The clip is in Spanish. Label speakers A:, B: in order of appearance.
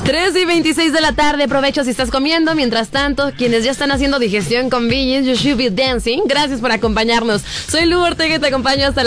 A: 3:26 de la tarde, aprovecho si estás comiendo. Mientras tanto, quienes ya están haciendo digestión con Billys, You Should Be Dancing, gracias por acompañarnos. Soy Lu Ortega y te acompaño hasta